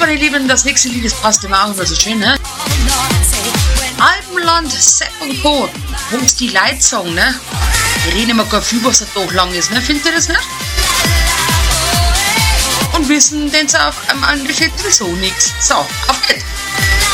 meine Lieben, das nächste Lied, das passt immer auch immer so schön, ne? Alpenland, Sepp und Co. Wo ist die Leitsong, ne? Wir reden immer gar viel, was da doch lang ist, ne? Findet ihr das nicht? Und wissen, denn es auf am Ende steht so nichts. So, auf geht's.